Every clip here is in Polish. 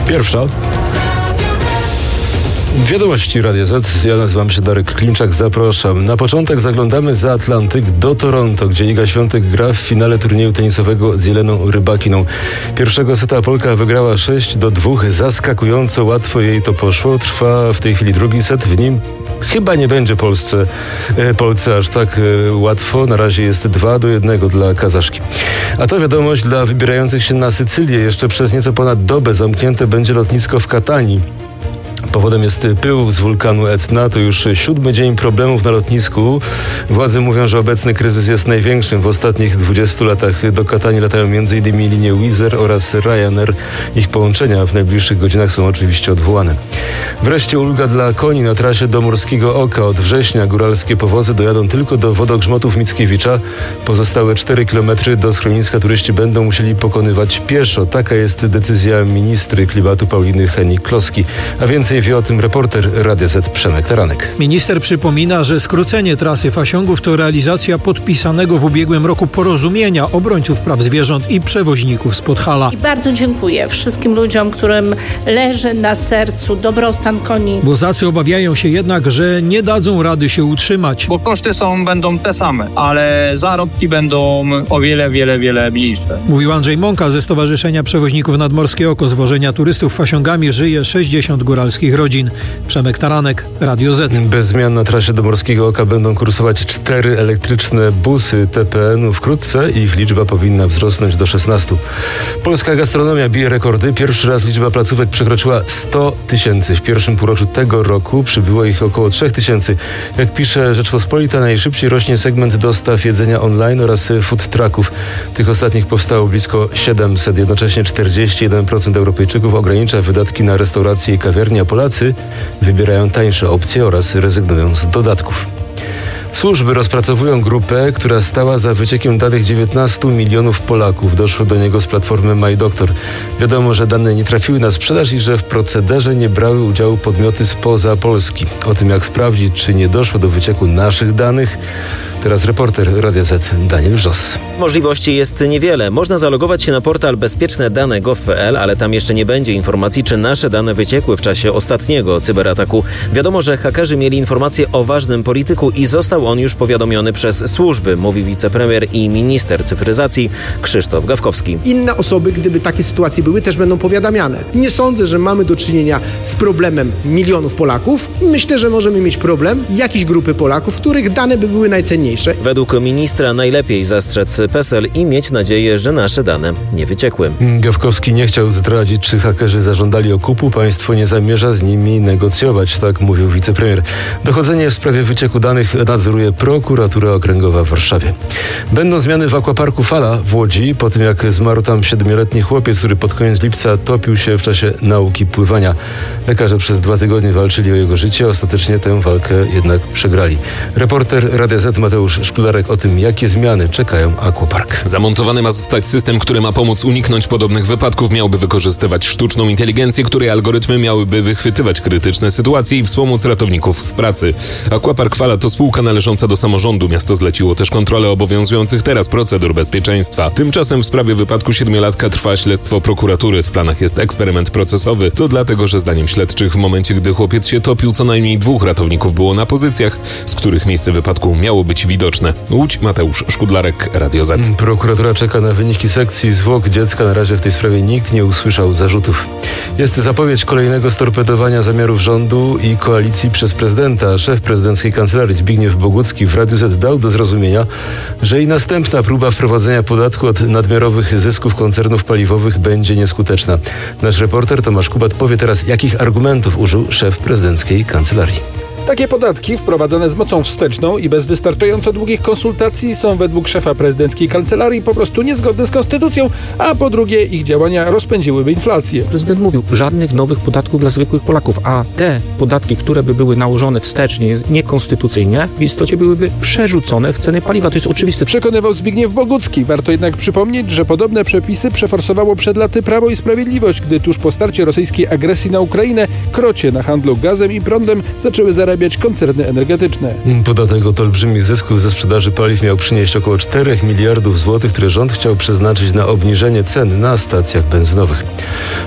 Pierwsza. Wiadomości Radia Z. Ja nazywam się Darek Klimczak. Zapraszam. Na początek zaglądamy za Atlantyk do Toronto, gdzie Iga Świątek gra w finale turnieju tenisowego z Jeleną Rybakiną. Pierwszego seta Polka wygrała 6-2. Zaskakująco łatwo jej to poszło. Trwa w tej chwili drugi set. W nim chyba nie będzie Polsce aż tak łatwo. Na razie jest 2-1 dla Kazaszki. A to wiadomość dla wybierających się na Sycylię. Jeszcze przez nieco ponad dobę zamknięte będzie lotnisko w Katanii. Powodem jest pył z wulkanu Etna. To już 7. dzień problemów na lotnisku. Władze mówią, że obecny kryzys jest największym w ostatnich 20 latach. Do Katanii latają m.in. linie Wizz Air oraz Ryanair. Ich połączenia w najbliższych godzinach są oczywiście odwołane. Wreszcie ulga dla koni na trasie do Morskiego Oka. Od września góralskie powozy dojadą tylko do wodogrzmotów Mickiewicza. Pozostałe 4 km do schroniska turyści będą musieli pokonywać pieszo. Taka jest decyzja ministry klimatu Pauliny Hennig-Kloski. A więcej wie o tym reporter Radia Z Przemek Taranek. Minister przypomina, że skrócenie trasy Fasiągów to realizacja podpisanego w ubiegłym roku porozumienia obrońców praw zwierząt i przewoźników z Podhala. I bardzo dziękuję wszystkim ludziom, którym leży na sercu dobrostan koni. Wozacy obawiają się jednak, że nie dadzą rady się utrzymać. Bo koszty będą te same, ale zarobki będą o wiele mniejsze. Mówił Andrzej Mąka ze Stowarzyszenia Przewoźników Nadmorskie Oko. Z wożenia turystów Fasiągami żyje 60 góralskich rodzin. Przemek Taranek, Radio Z. Bez zmian na trasie do Morskiego Oka będą kursować 4 elektryczne busy TPN-u. Wkrótce ich liczba powinna wzrosnąć do 16. Polska gastronomia bije rekordy. Pierwszy raz liczba placówek przekroczyła 100 000. W pierwszym półroczu tego roku przybyło ich około 3 000. Jak pisze Rzeczpospolita, najszybciej rośnie segment dostaw jedzenia online oraz food trucków. Tych ostatnich powstało blisko 700. Jednocześnie 41% Europejczyków ogranicza wydatki na restauracje i kawiarnie, a Polacy wybierają tańsze opcje oraz rezygnują z dodatków. Służby rozpracowują grupę, która stała za wyciekiem danych 19 milionów Polaków. Doszło do niego z platformy MyDoktor. Wiadomo, że dane nie trafiły na sprzedaż i że w procederze nie brały udziału podmioty spoza Polski. O tym, jak sprawdzić, czy nie doszło do wycieku naszych danych, teraz reporter Radia Z Daniel Wrzos. Możliwości jest niewiele. Można zalogować się na portal bezpieczne-dane.gov.pl, ale tam jeszcze nie będzie informacji, czy nasze dane wyciekły w czasie ostatniego cyberataku. Wiadomo, że hakerzy mieli informacje o ważnym polityku i został on już powiadomiony przez służby, mówi wicepremier i minister cyfryzacji Krzysztof Gawkowski. Inne osoby, gdyby takie sytuacje były, też będą powiadamiane. Nie sądzę, że mamy do czynienia z problemem milionów Polaków. Myślę, że możemy mieć problem jakiejś grupy Polaków, których dane by były najcenniejsze. Według ministra najlepiej zastrzec PESEL i mieć nadzieję, że nasze dane nie wyciekły. Gawkowski nie chciał zdradzić, czy hakerzy zażądali okupu. Państwo nie zamierza z nimi negocjować, tak mówił wicepremier. Dochodzenie w sprawie wycieku danych nadzoruje prokuratura okręgowa w Warszawie. Będą zmiany w aquaparku Fala w Łodzi, po tym jak zmarł tam 7-letni chłopiec, który pod koniec lipca topił się w czasie nauki pływania. Lekarze przez 2 tygodnie walczyli o jego życie, ostatecznie tę walkę jednak przegrali. Reporter Radia Z Mateusz Szklarek o tym, jakie zmiany czekają aquapark. Zamontowany ma zostać system, który ma pomóc uniknąć podobnych wypadków. Miałby wykorzystywać sztuczną inteligencję, której algorytmy miałyby wychwytywać krytyczne sytuacje i wspomóc ratowników w pracy. Aquapark Fala to spółka należąca do samorządu. Miasto zleciło też kontrolę obowiązujących teraz procedur bezpieczeństwa. Tymczasem w sprawie wypadku 7-latka trwa śledztwo prokuratury. W planach jest eksperyment procesowy. To dlatego, że zdaniem śledczych w momencie, gdy chłopiec się topił, co najmniej 2 ratowników było na pozycjach, z których miejsce wypadku miało być widoczne. Łódź, Mateusz Szkudlarek, Radio Z. Prokuratura czeka na wyniki sekcji zwłok dziecka. Na razie w tej sprawie nikt nie usłyszał zarzutów. Jest zapowiedź kolejnego storpedowania zamiarów rządu i koalicji przez prezydenta. Szef prezydenckiej kancelarii Zbigniew Bogucki w Radiu Z dał do zrozumienia, że i następna próba wprowadzenia podatku od nadmiarowych zysków koncernów paliwowych będzie nieskuteczna. Nasz reporter Tomasz Kubat powie teraz, jakich argumentów użył szef prezydenckiej kancelarii. Takie podatki wprowadzane z mocą wsteczną i bez wystarczająco długich konsultacji są według szefa prezydenckiej kancelarii po prostu niezgodne z konstytucją, a po drugie ich działania rozpędziłyby inflację. Prezydent mówił, żadnych nowych podatków dla zwykłych Polaków, a te podatki, które by były nałożone wstecznie, niekonstytucyjnie, w istocie byłyby przerzucone w ceny paliwa. To jest oczywiste. Przekonywał Zbigniew Bogucki. Warto jednak przypomnieć, że podobne przepisy przeforsowało przed laty Prawo i Sprawiedliwość, gdy tuż po starcie rosyjskiej agresji na Ukrainę krocie na handlu gazem i prądem zaczęły zarabiać koncerny energetyczne. Podatek od olbrzymich zysków ze sprzedaży paliw miał przynieść około 4 miliardów złotych, które rząd chciał przeznaczyć na obniżenie cen na stacjach benzynowych.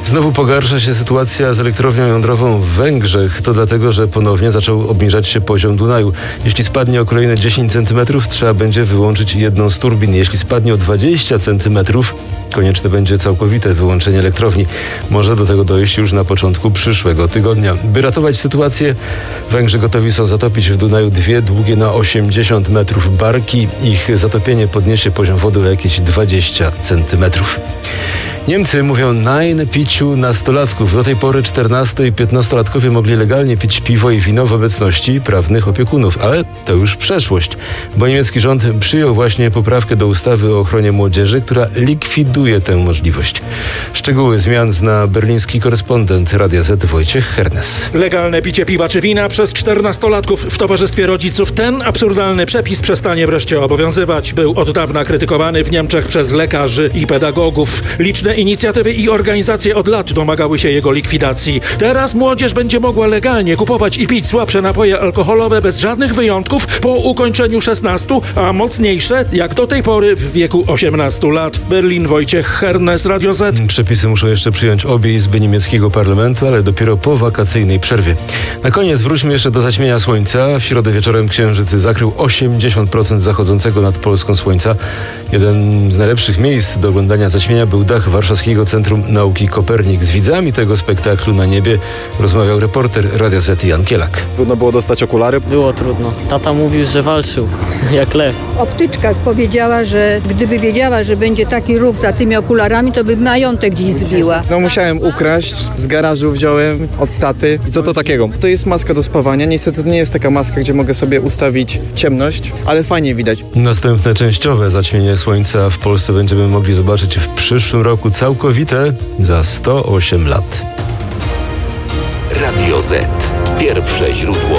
Znowu pogarsza się sytuacja z elektrownią jądrową w Węgrzech. To dlatego, że ponownie zaczął obniżać się poziom Dunaju. Jeśli spadnie o kolejne 10 cm, trzeba będzie wyłączyć jedną z turbin. Jeśli spadnie o 20 cm, konieczne będzie całkowite wyłączenie elektrowni. Może do tego dojść już na początku przyszłego tygodnia. By ratować sytuację, Węgrzy gotowi są zatopić w Dunaju dwie długie na 80 metrów barki. Ich zatopienie podniesie poziom wody o jakieś 20 centymetrów. Niemcy mówią nein piciu nastolatków. Do tej pory 14- i 15-latkowie mogli legalnie pić piwo i wino w obecności prawnych opiekunów, ale to już przeszłość, bo niemiecki rząd przyjął właśnie poprawkę do ustawy o ochronie młodzieży, która likwiduje tę możliwość. Szczegóły zmian zna berliński korespondent Radia Z Wojciech Hernes. Legalne picie piwa czy wina przez 14-latków w towarzystwie rodziców. Ten absurdalny przepis przestanie wreszcie obowiązywać. Był od dawna krytykowany w Niemczech przez lekarzy i pedagogów. Liczne inicjatywy i organizacje od lat domagały się jego likwidacji. Teraz młodzież będzie mogła legalnie kupować i pić słabsze napoje alkoholowe bez żadnych wyjątków po ukończeniu 16, a mocniejsze jak do tej pory w wieku 18 lat. Berlin, Wojciech Hernes, Radio Z. Przepisy muszą jeszcze przyjąć obie izby niemieckiego parlamentu, ale dopiero po wakacyjnej przerwie. Na koniec wróćmy jeszcze do zaćmienia słońca. W środę wieczorem księżyc zakrył 80% zachodzącego nad Polską słońca. Jeden z najlepszych miejsc do oglądania zaćmienia był dach Warszawskiego Centrum Nauki Kopernik. Z widzami tego spektaklu na niebie rozmawiał reporter Radia Z Jan Kielak. Trudno było dostać okulary? Było trudno. Tata mówił, że walczył, jak lew. Optyczka powiedziała, że gdyby wiedziała, że będzie taki ruch za tymi okularami, to by majątek gdzieś zbiła. No musiałem ukraść, z garażu wziąłem od taty. I co to takiego? To jest maska do spawania. Niestety to nie jest taka maska, gdzie mogę sobie ustawić ciemność, ale fajnie widać. Następne częściowe zaćmienie słońca w Polsce będziemy mogli zobaczyć w przyszłym roku, całkowite za 108 lat. Radio Z. Pierwsze źródło